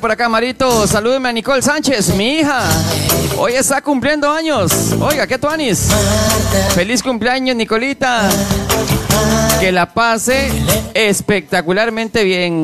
por acá, Marito. Salúdeme a Nicole Sánchez, mi hija. Hoy está cumpliendo años. Oiga, qué tuanis. Feliz cumpleaños, Nicolita. Que la pase espectacularmente bien.